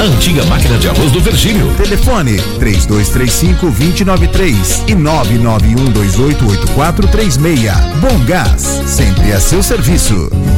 antiga máquina de arroz do Virgínio. Telefone 3235-2093 e 991288436. Bom Gás, sempre a seu serviço.